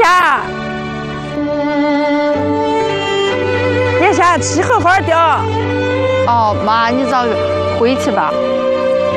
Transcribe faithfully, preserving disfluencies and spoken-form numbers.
下，你下去好好的。 哦，妈，你早回去吧。